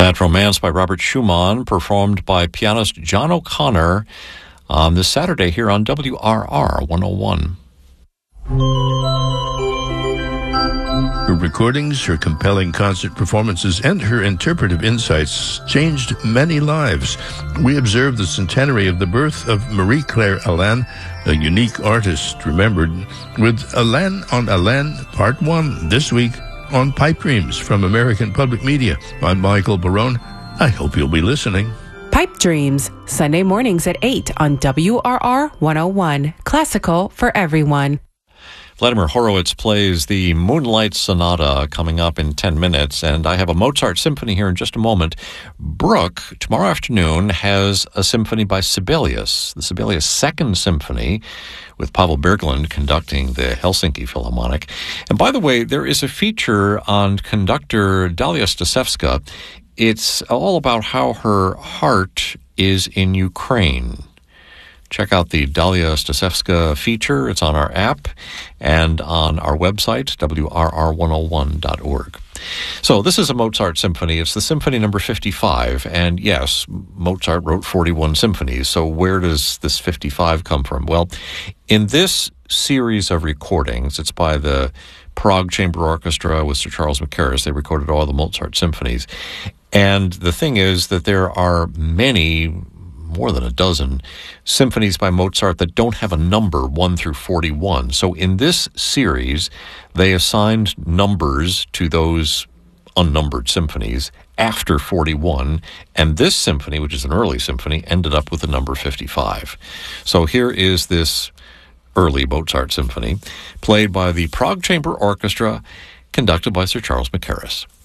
That Romance by Robert Schumann, performed by pianist John O'Connor on this Saturday here on WRR 101. Her recordings, her compelling concert performances, and her interpretive insights changed many lives. We observed the centenary of the birth of Marie-Claire Alain, a unique artist remembered, with Alain on Alain Part 1 this week on Pipe Dreams from American Public Media. I'm Michael Barone. I hope you'll be listening. Pipe Dreams, Sunday mornings at 8 on WRR 101. Classical for everyone. Vladimir Horowitz plays the Moonlight Sonata coming up in 10 minutes, and I have a Mozart symphony here in just a moment. Brooke, tomorrow afternoon, has a symphony by Sibelius, the Sibelius Second Symphony, with Pavel Berglund conducting the Helsinki Philharmonic. And by the way, there is a feature on conductor Dalia Stasevska. It's all about how her heart is in Ukraine. Check out the Dalia Stasevska feature. It's on our app and on our website, WRR101.org. So this is a Mozart symphony. It's the symphony number 55. And yes, Mozart wrote 41 symphonies. So where does this 55 come from? Well, in this series of recordings, it's by the Prague Chamber Orchestra with Sir Charles Mackerras. They recorded all the Mozart symphonies. And the thing is that there are many, more than a dozen, symphonies by Mozart that don't have a number 1 through 41. So in this series, they assigned numbers to those unnumbered symphonies after 41, and this symphony, which is an early symphony, ended up with the number 55. So here is this early Mozart symphony, played by the Prague Chamber Orchestra, conducted by Sir Charles Mackerras.